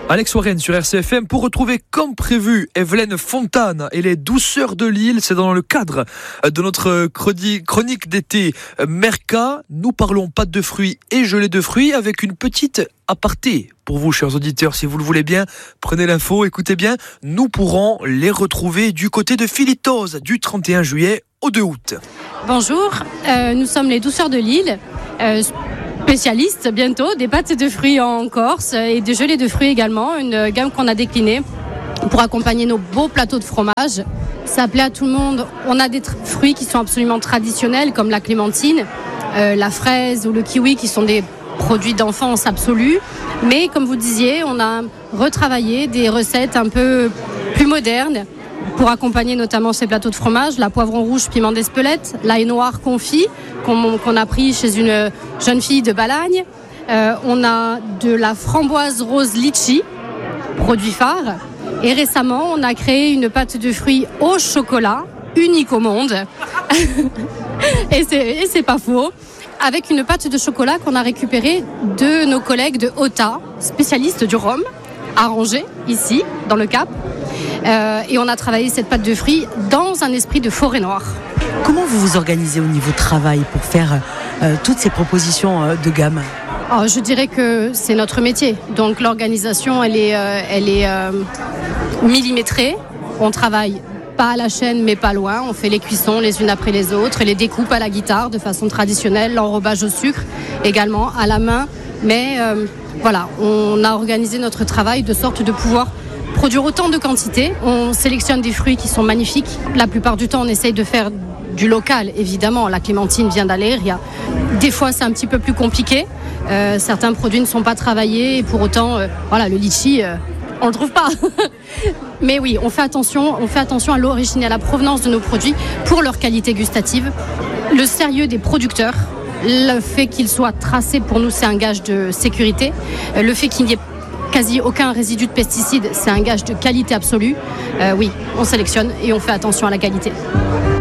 Alex Warren sur RCFM pour retrouver comme prévu Evelyne Fontane et les douceurs de l'île. C'est dans le cadre de notre chronique d'été Merca. Nous parlons pâte de fruits et gelée de fruits avec une petite aparté pour vous, chers auditeurs. Si vous le voulez bien, prenez l'info, écoutez bien. Nous pourrons les retrouver du côté de Philitose du 31 juillet au 2 août. Bonjour, nous sommes les douceurs de l'île. Spécialiste bientôt des pâtes de fruits en Corse et des gelées de fruits également, une gamme qu'on a déclinée pour accompagner nos beaux plateaux de fromage. Ça plaît à tout le monde. On a des fruits qui sont absolument traditionnels comme la clémentine, la fraise ou le kiwi qui sont des produits d'enfance absolus. Mais comme vous disiez, on a retravaillé des recettes un peu plus modernes pour accompagner notamment ces plateaux de fromage, la poivron rouge piment d'Espelette, l'ail noir confit qu'on a pris chez une jeune fille de Balagne. On a de la framboise rose litchi, produit phare. Et récemment, on a créé une pâte de fruits au chocolat, unique au monde. et c'est pas faux. Avec une pâte de chocolat qu'on a récupérée de nos collègues de Ota, spécialistes du rhum, à Angers, ici, dans le Cap. Et on a travaillé cette pâte de fruits dans un esprit de forêt noire. Comment vous vous organisez au niveau travail pour faire toutes ces propositions de gamme ? Alors, je dirais que c'est notre métier. Donc l'organisation, elle est millimétrée. On travaille pas à la chaîne, mais pas loin. On fait les cuissons les unes après les autres, et les découpes à la guitare de façon traditionnelle, l'enrobage au sucre également à la main. Mais voilà, on a organisé notre travail de sorte de pouvoir produire autant de quantité. On sélectionne des fruits qui sont magnifiques. La plupart du temps, on essaye de faire du local, évidemment. La clémentine vient d'Aléria. Des fois, c'est un petit peu plus compliqué. Certains produits ne sont pas travaillés. Et pour autant, le litchi, on ne le trouve pas. Mais oui, on fait attention à l'origine et à la provenance de nos produits pour leur qualité gustative. Le sérieux des producteurs, le fait qu'ils soient tracés, pour nous, c'est un gage de sécurité. Le fait qu'il n'y ait quasi aucun résidu de pesticides, c'est un gage de qualité absolue. Oui, on sélectionne et on fait attention à la qualité.